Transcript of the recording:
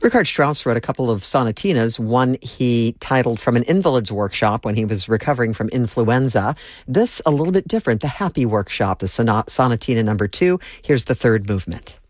Richard Strauss wrote a couple of sonatinas. One he titled From an Invalid's Workshop when he was recovering from influenza. This, a little bit different, The Happy Workshop, the sonatina number 2. Here's the third movement.